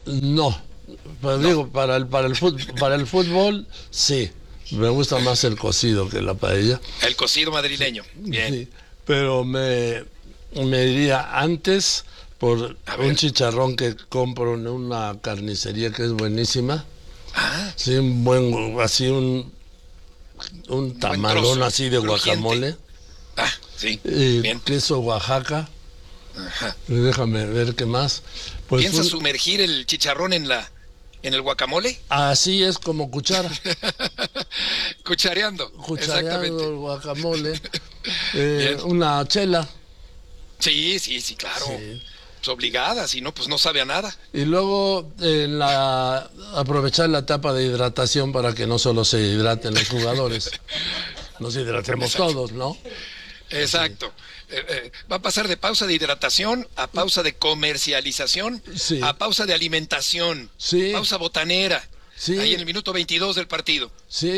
No, pero No. digo, para el fútbol, sí. Me gusta más el cocido que la paella. El cocido madrileño. Bien. Sí, pero me iría antes por A un ver. chicharrón que compro en una carnicería que es buenísima. Ah, Sí, así un buen tamalón trozo, así de crujiente. guacamole. Sí. Y Bien. queso Oaxaca. Ajá. Y déjame ver qué más. Pues ¿Piensas sumergir el chicharrón en el guacamole? así es como cuchara. Cuchareando. Cuchareando Exactamente. el guacamole. Bien. Una chela. Sí, claro. Sí. Es obligada, si no, pues no sabe a nada. Y luego aprovechar la etapa de hidratación para que no solo se hidraten los jugadores, nos hidratemos todos, ¿no? Exacto. Va a pasar de pausa de hidratación a pausa de comercialización Sí, a pausa de alimentación. sí, Pausa botanera. sí, Ahí en el minuto 22 del partido. sí.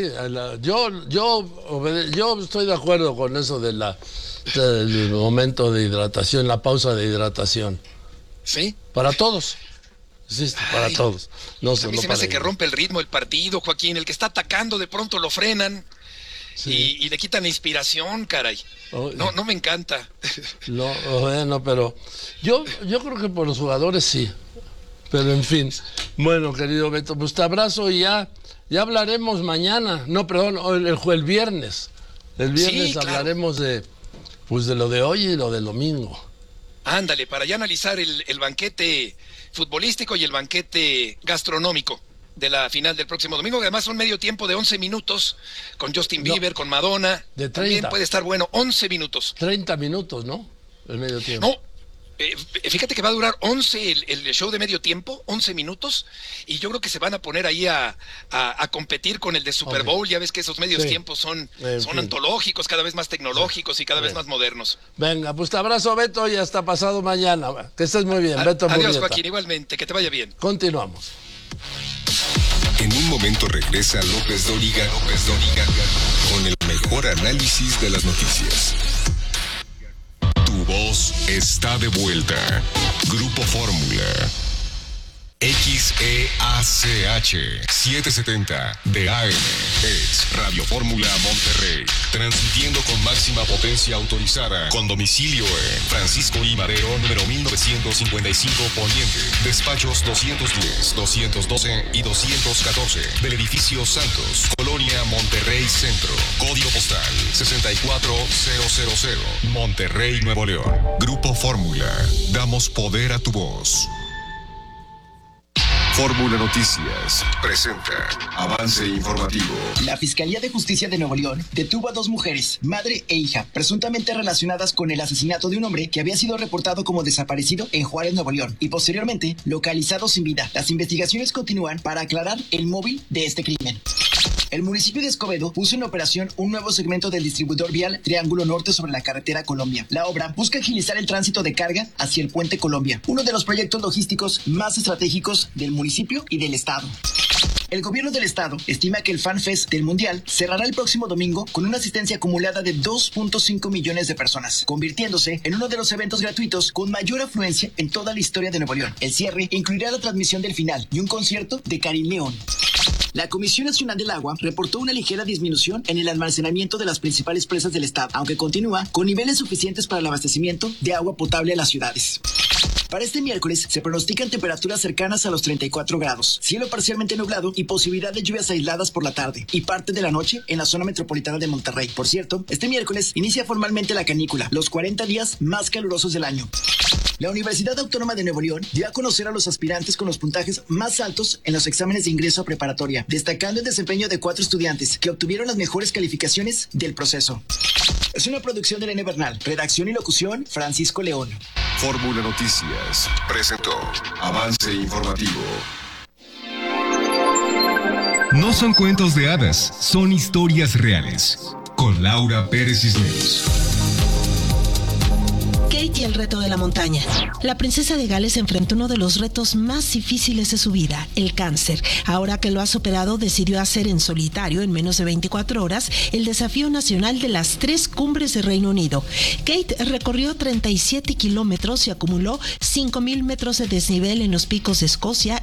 Yo estoy de acuerdo con eso del momento de hidratación, la pausa de hidratación. ¿Sí? Para todos. Existe para Ay, todos. No, a mí no se me para hace que ellos. rompe el ritmo el partido, Joaquín. El que está atacando de pronto lo frenan Sí. y le quitan la inspiración, caray. Oh, No me encanta. no, bueno, pero yo creo que por los jugadores sí. Pero en fin. Bueno, querido Beto, pues te abrazo y ya hablaremos mañana. No, perdón, el viernes. El viernes Sí, claro. hablaremos pues de lo de hoy y lo del domingo. Ándale, para ya analizar el banquete futbolístico y el banquete gastronómico de la final del próximo domingo, que además son medio tiempo de 11 minutos, con Justin No, Bieber, con Madonna. de También 30. puede estar bueno, 11 minutos. 30 minutos, ¿no? El medio tiempo. No, fíjate que va a durar 11 el show de medio tiempo, 11 minutos, y yo creo que se van a poner ahí a competir con el de Super Ok. Bowl. Ya ves que esos medios Sí. tiempos son En fin. antológicos, cada vez más tecnológicos y cada vez más modernos. Venga, pues te abrazo, Beto, y hasta pasado mañana. Que estés muy bien, Beto Adiós, Murrieta. Joaquín, igualmente, que te vaya bien. Continuamos. En un momento regresa López Dóriga, con el mejor análisis de las noticias. Tu voz está de vuelta. Grupo Fórmula. XEACH 770 de AM es Radio Fórmula Monterrey, transmitiendo con máxima potencia autorizada, con domicilio en Francisco I. Madero, número 1955 Poniente, despachos 210, 212 y 214 del edificio Santos, Colonia Monterrey Centro, código postal 64000, Monterrey, Nuevo León. Grupo Fórmula, damos poder a tu voz. Fórmula Noticias presenta avance informativo. La Fiscalía de Justicia de Nuevo León detuvo a 2 mujeres, madre e hija, presuntamente relacionadas con el asesinato de un hombre que había sido reportado como desaparecido en Juárez, Nuevo León, y posteriormente localizado sin vida. Las investigaciones continúan para aclarar el móvil de este crimen. El municipio de Escobedo puso en operación un nuevo segmento del distribuidor vial Triángulo Norte sobre la carretera Colombia. La obra busca agilizar el tránsito de carga hacia el puente Colombia, uno de los proyectos logísticos más estratégicos del municipio y del estado. El gobierno del estado estima que el Fan Fest del Mundial cerrará el próximo domingo con una asistencia acumulada de 2.5 millones de personas, convirtiéndose en uno de los eventos gratuitos con mayor afluencia en toda la historia de Nuevo León. El cierre incluirá la transmisión del final y un concierto de Karim León. La Comisión Nacional del Agua reportó una ligera disminución en el almacenamiento de las principales presas del estado, aunque continúa con niveles suficientes para el abastecimiento de agua potable a las ciudades. Para este miércoles se pronostican temperaturas cercanas a los 34 grados, cielo parcialmente nublado y posibilidad de lluvias aisladas por la tarde y parte de la noche en la zona metropolitana de Monterrey. Por cierto, este miércoles inicia formalmente la canícula, los 40 días más calurosos del año. La Universidad Autónoma de Nuevo León dio a conocer a los aspirantes con los puntajes más altos en los exámenes de ingreso a preparatoria, destacando el desempeño de 4 estudiantes que obtuvieron las mejores calificaciones del proceso. Es una producción de Elena Bernal, redacción y locución Francisco León. Fórmula Noticias presentó avance informativo. No son cuentos de hadas, son historias reales. Con Laura Pérez Cisneros. Kate y el reto de la montaña. La princesa de Gales enfrentó uno de los retos más difíciles de su vida, el cáncer. Ahora que lo ha superado, decidió hacer en solitario, en menos de 24 horas, el desafío nacional de las 3 cumbres de Reino Unido. Kate recorrió 37 kilómetros y acumuló 5,000 metros de desnivel en los picos de Escocia